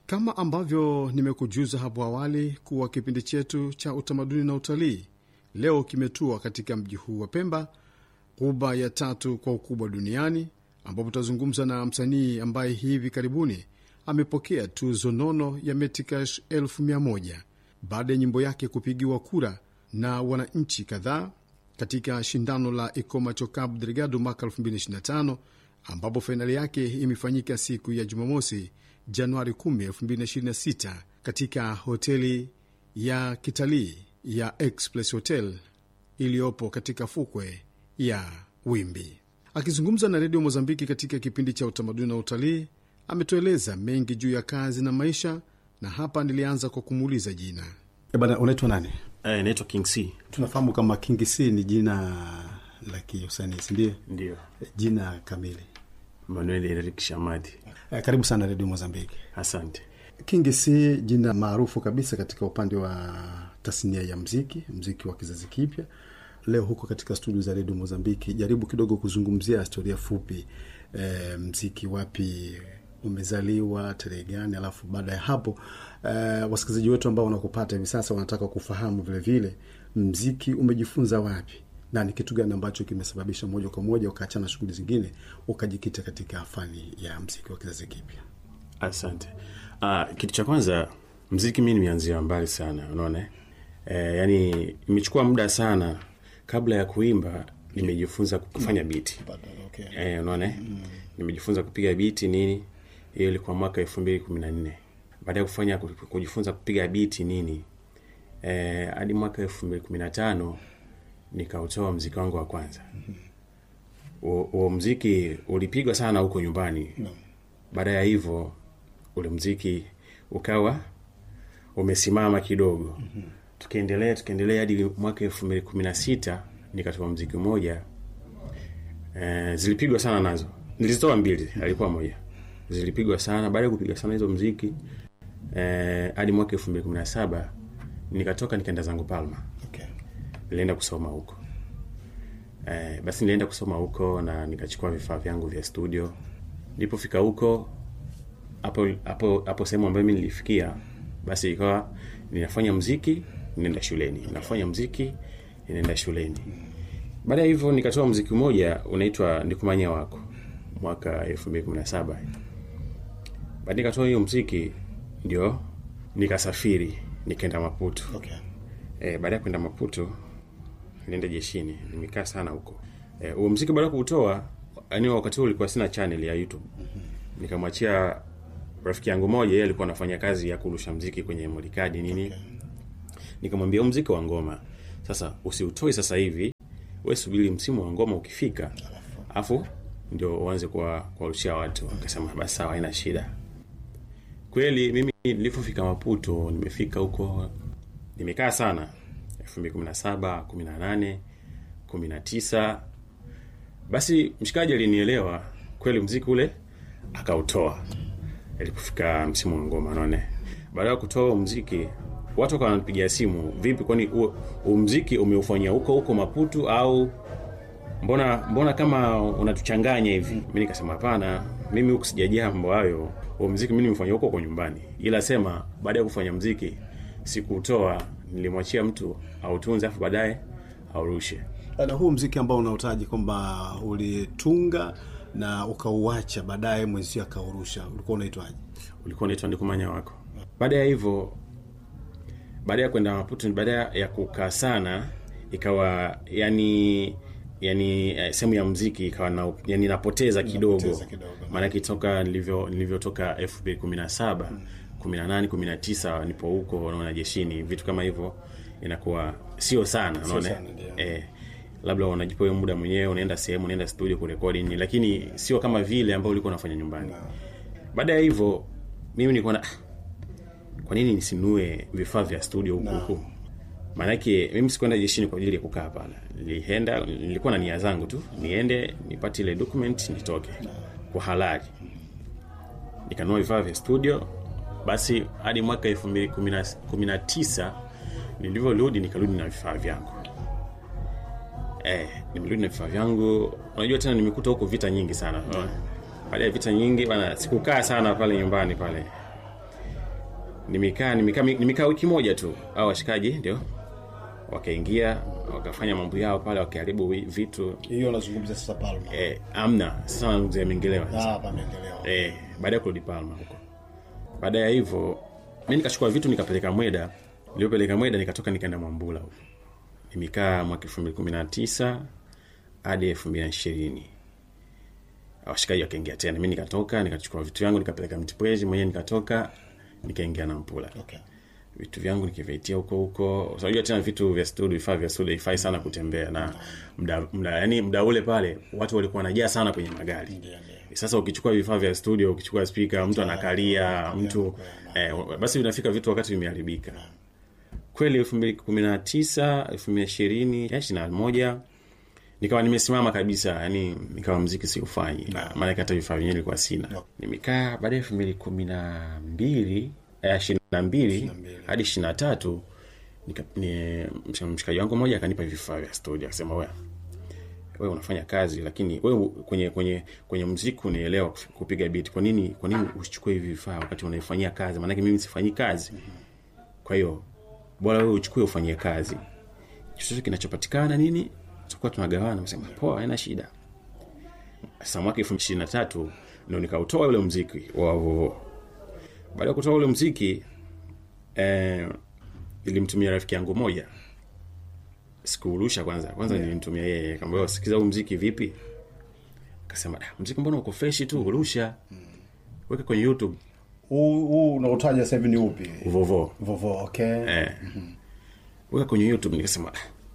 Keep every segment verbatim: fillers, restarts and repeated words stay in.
Kama ambavyo nimekujuza hapo awali kuwa kipindi chetu cha utamaduni na utalii leo kimetua katika mji huu wa Pemba, ghuba ya tatu kwa ukubwa duniani, ambapo tutazungumza na msanii ambaye hivi karibuni amepokea tuzo nono ya Metikash elfu mia moja baada ya nyimbo yake kupigiwa kura na wananchi kadhaa katika shindano la Ikomacho Cabo Delgado mwaka elfu mbili ishirini na tano, ambapo fainali yake imefanyika siku ya Jumamosi Januari kumi, elfu mbili ishirini na sita katika hoteli ya kitalii ya Express Hotel iliyopo katika fukwe ya Wimbi. Akizungumza na redio Mozambiki katika kipindi cha utamaduni na utalii, ametueleza mengi juu ya kazi na maisha, na hapa nilianza kwa kumuuliza jina. E bana, unaitwa nani? Eh, naitwa King C. Tunafahamu kama King C ni jina la kiusanii, ndio? Ndio. Jina kamili Manuel Eric Shamadi. Eh, karibu sana redio Mozambiki. Asante. King C jina maarufu kabisa katika upande wa tasnia ya muziki, muziki wa kizazi kipya. Leo huko katika studio za redio Mozambiki, jaribu kidogo kuzungumzia historia fupi, e, muziki wapi umezaliwa, tarehe gani, alafu baada ya hapo e, wasikilizaji wetu ambao wanakupata hivi sasa wanataka kufahamu vile vile muziki umejifunza wapi na ni kitu gani ambacho kimesababisha moja kwa moja ukaachana shughuli zingine ukajikita katika fani ya muziki wa kizazi kipya. Asante. Ah, kitu cha kwanza, muziki mimi nimeanzia mbali sana, unaona? Eh, yani imechukua muda sana kabla ya kuimba. Nimejifunza kufanya beat. Okay. Eh, unaona? Mm. Nimejifunza kupiga beat nini? Hiyo ilikuwa mwaka elfu mbili kumi na nne. Baada ya kufanya kujifunza kupiga beat nini? Eh, hadi mwaka elfu mbili kumi na tano nikautoa muziki wangu wa kwanza. Mhm. Huo muziki ulipigwa sana huko nyumbani. No. Baada ya hivyo ule muziki ukawa umesimama kidogo. Mhm. Tukaendelea tukaendelea hadi mwaka elfu mbili kumi na sita nikatoa muziki mmoja. Eh, zilipigwa sana nazo. Nilizitoa mbili, alikuwa moja. Zilipigwa sana. Baada ya kupiga sana hizo muziki, eh, hadi mwaka elfu mbili kumi na saba nikatoka nikaenda zangu Palma. Okay. Nilienda kusoma huko. Eh, basi nilienda kusoma huko na nikachukua vifaa vyangu vya studio. Nilipofika huko, hapo hapo hapo sehemu ambayo mimi nilifikia, basi ikawa ninafanya muziki, ninaenda shuleni. Nafanya muziki, ninaenda shuleni. Baada ya hivyo nikatoa muziki mmoja unaitwa Ndikumanya Wako mwaka elfu mbili kumi na saba. Baada nikatoa hiyo muziki ndio nikasafiri nikaenda Maputo. Okay. Eh, baada ya kwenda Maputo nilienda jeshini, nimekaa sana huko. Eh, huo muziki baada ya kuutoa, yani wakati huo ulikuwa sina channel ya YouTube. Mm-hmm. Nikamwachia rafiki yangu mmoja, yeye alikuwa anafanya kazi ya kurusha muziki kwenye modikadi nini. Okay. Nikamwambia muziki wa ngoma, sasa usiutoe sasa hivi, wewe subiri msimu wa ngoma ukifika, afu ndio uanze kwa kuwarushia watu. Akasema basi sawa, haina shida. Kweli mimi nilipofika Maputo, nimefika huko nimekaa sana elfu mbili kumi na saba, kumi na nane, kumi na tisa. Basi mshikaji alinielewa kweli, muziki ule akautoa. Ilipofika msimu wa ngoma, unaona, baada ya kutoa muziki watu wakawa wananipigia simu, vipi, kwani huo muziki umeufanyia huko huko Maputo au mbona mbona kama unatuchanganya hivi? Mimi nikasema hapana, mimi huko sijajia mambo hayo. Huo muziki mimi nimefanya huko kwa nyumbani, ila sema baada ya kufanya muziki sikuutoa, nilimwachia mtu autunze afu baadaye aurushe. Na huo muziki ambao unautaji kwamba ulitunga na ukauacha baadaye mwezi akaurusha, ulikuwa unaitwaje? Ulikuwa unaitwa Ndikumanya Wako. Baada ya hivyo, baada ya kwenda Maputo, baada ya kukaa sana, ikawa yani yani eh, sehemu ya muziki ikawa na yani napoteza kidogo. Maana kitoka nilivyo nilivyotoka elfu mbili kumi na saba, hmm. kumi na nane, kumi na tisa nipo huko naona jeshini, vitu kama hivyo inakuwa sio sana, unaona. Eh, labda unajipa wewe muda mwenyewe, unaenda sehemu, unaenda studio kurekodi nini, lakini sio kama vile ambao ulikuwa unafanya nyumbani. No. Baada ya hivyo mimi nilikuwa na kwa nini nisinue vifaa vya studio huko huko? No. Maana yake mimi sikwenda jeshini kwa ajili ya kukaa pale. Nilienda, nilikuwa na nia zangu tu, niende nipate ile document nitoke. No. Kwa halali. Nikanunua vifaa vya studio. Basi hadi mwaka elfu mbili kumi na tisa nilivyorudi, nikarudi na vifaa vyangu. Eh, nimerudi na vifaa vyangu. Unajua tena nimekuta huko vita nyingi sana. No. Baada ya vita nyingi bana, sikukaa sana pale nyumbani pale. nimekaa nimekaa nimekaa wiki moja tu, au washikaji ndio wakaingia wakafanya mambo yao pale, wakiharibu vitu. Hiyo nazungumzia sasa Palma. Eh, amna sasa nazungumzia Mengelewa. Ah, pa Mengelewa. Eh, baada ya kurudi Palma huko. Baada ya hivyo mimi nikachukua vitu nikapeleka Mweda. Nilipeleka Mweda nikatoka nikaenda Mwambula huko. Nimekaa mwaka elfu mbili kumi na tisa hadi elfu mbili ishirini. Washikaji wakaingia tena. Mimi nikatoka nikachukua vitu vyangu nikapeleka Mtipwezi, mwenyewe nikatoka nikaingia na Mpula. Okay. Vitu vyangu nikivitia huko huko. Unajua tena vitu vya studio, vifaa vya studio ifai sana kutembea na muda muda yani muda ule pale watu walikuwa wanajaa sana kwenye magari. Yeah, yeah. Sasa ukichukua vifaa vya studio, ukichukua speaker, mtu anakalia, mtu eh, basi vinafika vitu wakati vimeharibika. Kweli elfu mbili kumi na tisa, elfu mbili ishirini, ishirini na moja nikawa nimesimama kabisa, yani nikawa muziki siufanyi. Maana hata vifaa vyenyewe nilikuwa sina. Nimekaa baada ya elfu mbili kumi na mbili ishirini na mbili hadi ishirini na tatu nika ni mshikaji wangu mmoja akanipa vifaa vya studio, akasema wewe wewe unafanya kazi lakini wewe kwenye kwenye kwenye muziki unaelewa kupiga beat, kwa nini kwa nini usichukue hivi vifaa wakati unaifanyia kazi? Maana mimi sifanyi kazi. Kwa hiyo bora wewe uchukue ufanyie kazi, chochote kinachopatikana nini tutakuwa tunagawana. Nasema poa, haina shida. Sasa mwaka elfu mbili ishirini na tatu ndio nikautoa ule muziki wa Vovo. Baada ya kutoa ule muziki eh nilimtumia rafiki yangu moja. Sikuurusha kwanza. Kwanza yeah. Nilimtumia yeye, akamwambia sikiza huu muziki vipi? Akasema da, muziki mbona uko fresh tu, urusha. Mm. Weka kwenye YouTube. Huu huu unaotaja sasa hivi ni upi? Vovo. Vovo, okay. Eh. Mm-hmm. Weka kwenye YouTube. Nikasema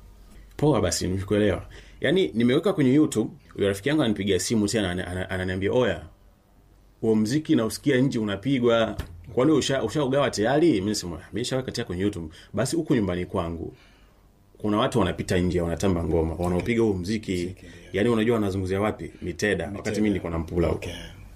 poa basi, nimekuelewa. Yaani nimeweka kwenye YouTube, yule rafiki yangu ananipigia simu tena ananiambia oya, huo muziki na usikia nje unapigwa, kwani usha ushaugawa tayari? Mimi nasema mimi nishaweka tayari kwenye YouTube. Basi huko nyumbani kwangu kuna watu wanapita nje wanatamba ngoma, okay. Wanaopiga huo muziki. Yaani unajua wanazunguzia wapi? Miteda, Miteda. Wakati mimi niko na Mpula huko. Okay.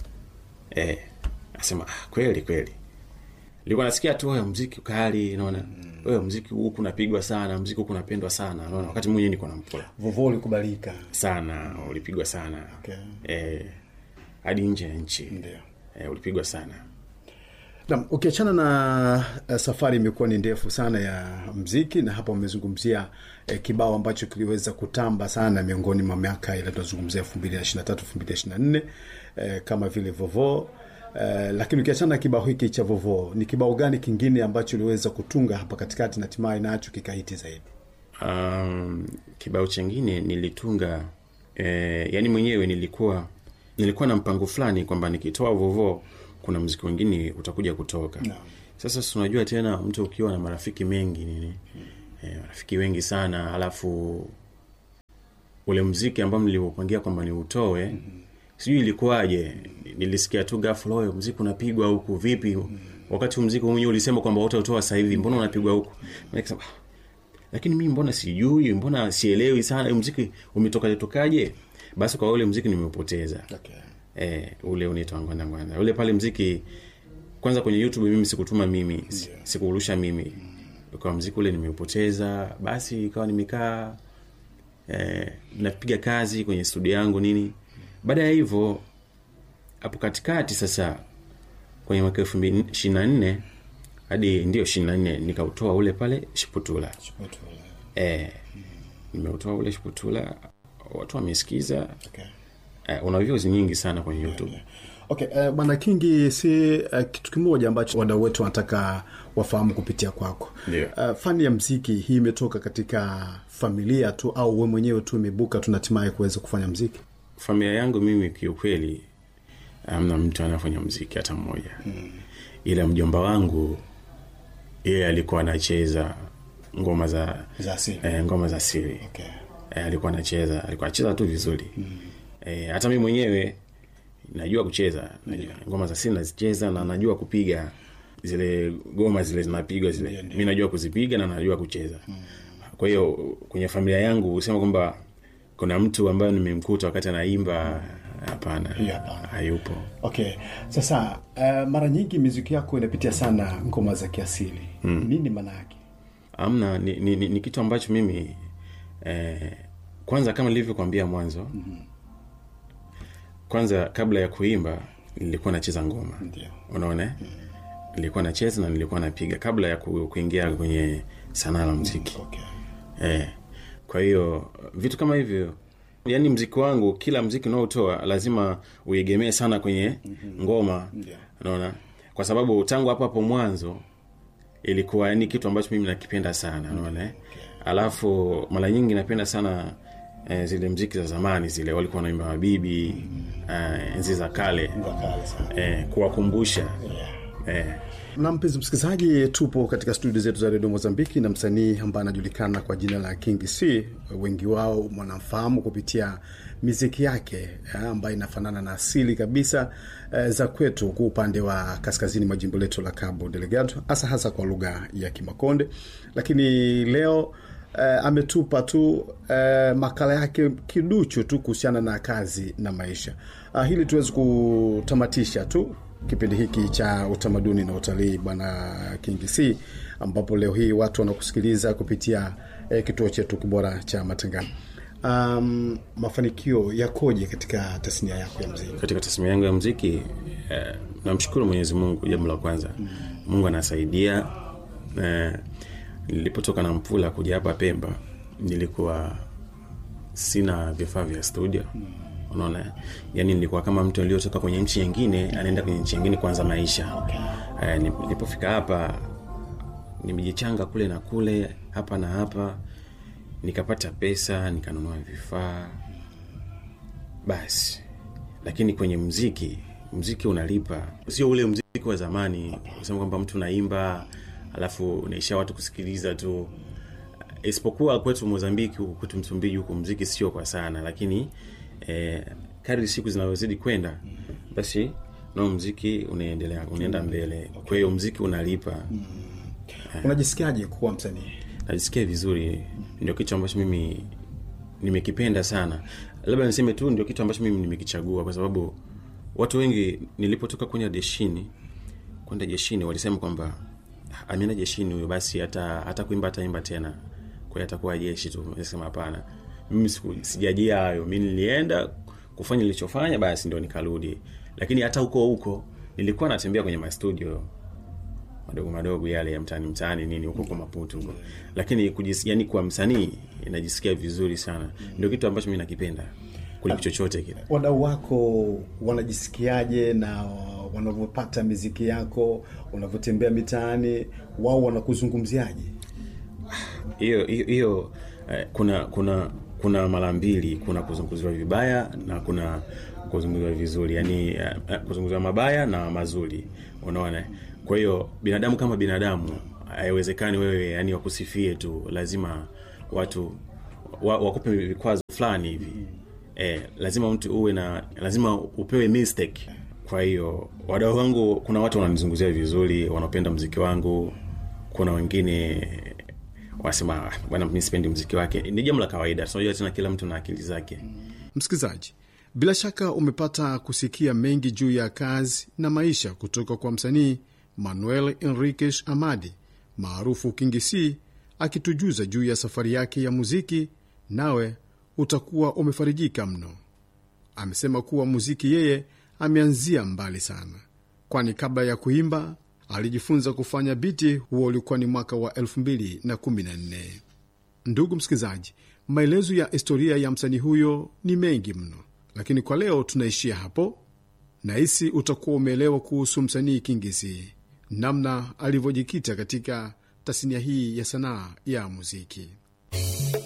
Eh, nasema ah, kweli kweli. Nilikuwa nasikia tu wewe muziki kali, unaona? Mm. Wewe muziki huu kunapigwa sana, muziki huu kunapendwa sana, unaona? Wakati mwenyewe niko na Mpula. Vovo ulikubalika sana, ulipigwa sana. Okay. Eh, hadi nje ya nchi. Ndio. Eh, ulipigwa sana. Naam, ukiachana na uh, safari imekuwa ni ndefu sana ya muziki, na hapa umezungumzia uh, kibao ambacho kiliweza kutamba sana miongoni mwa miaka ile tunazungumzia elfu mbili ishirini na tatu elfu mbili ishirini na nne uh, kama vile Vovo. Uh, lakini ukiachana na kibao hiki cha Vovo, ni kibao gani kingine ambacho uliweza kutunga hapa katikati na hatimaye nacho kikahiti zaidi? Um, kibao kingine nilitunga eh, yani mwenyewe nilikuwa nilikuwa na mpango fulani kwamba nikitoa Vovo kuna muziki mwingine utakuja kutoka. No. Sasa unajua tena mtu ukiwa na marafiki mengi nini? Hmm. Eh, marafiki wengi sana, alafu ule muziki ambao niliopangia kwamba ni utoe, mm-hmm. Sijui ilikuwaje, nilisikia tu ghafla wewe muziki unapigwa huku vipi? Mm-hmm. Wakati muziki mwenyewe ulisema kwamba utatoa sasa hivi, mbona unapigwa huku? Nikasema lakini mimi mbona sijui, mbona sielewi sana muziki umetoka tokaje? Basi kwa ule muziki nimeupoteza. Okay. Eh, ule unaitwa Ngwanda Ngwanda. Ule pale muziki kwanza kwenye YouTube mimi sikutuma mimi, yeah. Sikurusha mimi. Mm. Kwa muziki ule nimeupoteza, basi ikawa nimekaa eh napiga kazi kwenye studio yangu nini. Baada ya hivyo hapo katikati sasa kwenye mwaka elfu mbili ishirini na nne hadi ndio ishirini na nne nikautoa ule pale Shiputula. Shiputula. Eh, mm. Nimeutoa ule Shiputula, watu wamesikiza. Okay. Uh, una views nyingi sana kwenye YouTube. Yeah, yeah. Okay, uh, bwana Kingi, si uh, kitu kimoja ambacho wadau wetu wanataka wafahamu kupitia kwako. Yeah. Uh, fani ya muziki hii imetoka katika familia tu au wewe mwenyewe tu imebuka tunatimaye kuweza kufanya muziki? Familia yangu mimi kiukweli hamna mtu anafanya muziki hata mmoja. Mm. Ila mjomba wangu yeye alikuwa anacheza ngoma za za asili. Eh, ngoma za asili. Okay. Eh, alikuwa anacheza, alikuwa anacheza tu vizuri. Mm. Eh, hata mimi mwenyewe najua kucheza, najua yeah. Ngoma za asili nazicheza na najua kupiga zile ngoma zile zinapigwa zile. Yeah, yeah. Mimi najua kuzipiga na najua kucheza. Mm. Kwa hiyo kwenye familia yangu usema kwamba kuna mtu ambaye nimemkuta wakati anaimba, hapana. Yeah, hayupo. Okay. Sasa uh, mara nyingi muziki yako inapitia sana ngoma za kiasili. Mm. Nini maana yake? Amna ni, ni, ni, ni kitu ambacho mimi eh, kwanza kama nilivyokuambia mwanzo. Mm-hmm. Kwanza kabla ya kuimba nilikuwa nacheza ngoma. Ndio. Unaona? Mm. nilikuwa nacheza na nilikuwa napiga kabla ya ku, kuingia kwenye sanaa la muziki. Okay. Eh, kwa hiyo vitu kama hivyo, yani muziki wangu, kila muziki unaotoa lazima uegemee sana kwenye mm-hmm. ngoma. Yeah. Unaona? Kwa sababu tangu hapo hapo mwanzo ilikuwa ni kitu ambacho mimi nakipenda sana, unaona? Okay. Alafu mara nyingi napenda sana eh, zile muziki za zamani zile walikuwa wanaimba mabibi, mm-hmm. eh, enzi za kale. Eh, kuwakumbusha. Yeah. Eh. Na mpenzi msikilizaji, tupo katika studio zetu za Radio Mozambiki na msanii ambaye anajulikana kwa jina la King C. Wengi wao wanamfahamu kupitia muziki yake ambayo inafanana na asili kabisa e, za kwetu kwa upande wa kaskazini mwa jimbo letu la Cabo Delgado, hasa hasa kwa lugha ya Kimakonde. Lakini leo e, ametupa tu e, makala yake kiduchu tu kuhusiana na kazi na maisha. Ah, hili tuweze kutamatisha tu kipindi hiki cha utamaduni na utalii bwana King C, ambapo leo hii watu wanakusikiliza kupitia eh, kituo chetu kibora cha Matangani. Um, mafanikio yakoje katika tasnia yako ya muziki? Katika tasnia yangu ya muziki eh, namshukuru Mwenyezi Mungu jambo la kwanza. Mm. Mungu anasaidia. Eh, nilipotoka na Mpula kuja hapa Pemba nilikuwa sina vifaa vya studio. Mm. Unaona, yani nilikuwa kama mtu aliyotoka kwenye nchi nyingine anaenda kwenye nchi nyingine kuanza maisha. Okay. Eh, nilipofika hapa nimejichanga kule na kule, hapa na hapa, nikapata pesa, nikanunua vifaa. Basi. Lakini kwenye muziki, muziki unalipa. Sio ule muziki wa zamani, kusema kwamba mtu naimba alafu unaisha watu kusikiliza tu. Isipokuwa kwetu Mozambiki, kwetu Msumbiji huko muziki sio kwa sana, lakini eh, kadri siku zinazozidi kwenda basi na muziki unaendelea, unaenda mbele. Kwa hiyo muziki unalipa. Mm. Unajisikiaje kuwa msanii? Najisikia vizuri. Ndio kitu ambacho mimi nimekipenda sana. Labda niseme tu ndio kitu ambacho mimi nimekichagua kwa sababu watu wengi nilipotoka kwenye jeshini, kwenda jeshini walisema kwamba amina jeshini huyo basi hata hata kuimba ataimba tena. Kwa hiyo atakuwa jeshi tu. Nasema hapana. Mimi sijajia hayo. Mimi nilienda kufanya nilichofanya basi ndio nikarudi. Lakini hata huko huko nilikuwa natembea kwenye mastudio madogo madogo yale ya mtaani mtaani nini huko kwa Maputo huko. Lakini kujisikia ni kwa msanii inajisikia vizuri sana. Ndio kitu ambacho mimi nakipenda kuliko chochote kile. Wadau wako wanajisikiaje na wanapopata muziki yako, unavotembea mitaani, wao wanakuzungumziaje? Hiyo hiyo eh, kuna kuna kuna mara mbili, kuna kuzungumziwa vibaya na kuna kuzungumziwa vizuri, yani eh, kuzungumziwa mabaya na mazuri, unaona. Kwa hiyo binadamu kama binadamu haiwezekani wewe yani wakusifie tu, lazima watu wakupe vikwazo fulani hivi. Eh, lazima mtu uwe na lazima upewe mistake. Kwa hiyo wadau wangu, kuna watu wananizungumzia vizuri, wanapenda muziki wangu. Kuna wengine wasema bwana mimi sipendi muziki wake. Ni jambo la kawaida. Tunajua tena kila mtu na akili zake. Msikilizaji, bila shaka umepata kusikia mengi juu ya kazi na maisha kutoka kwa msanii Manuel Enriquez Amadi maarufu King C, akitujuza juu ya safari yake ya muziki, nawe utakuwa umefarijika mno. Amesema kuwa muziki yeye ameanzia mbali sana, kwani kabla ya kuimba alijifunza kufanya biti. Huo ulikuwa ni mwaka wa elfu mbili na kumi na nne. Ndugu msikilizaji, maelezo ya historia ya msanii huyo ni mengi mno, lakini kwa leo tunaishia hapo. Nahisi utakuwa umeelewa kuhusu msanii King C, namna alivyojikita katika tasnia hii ya sanaa ya muziki.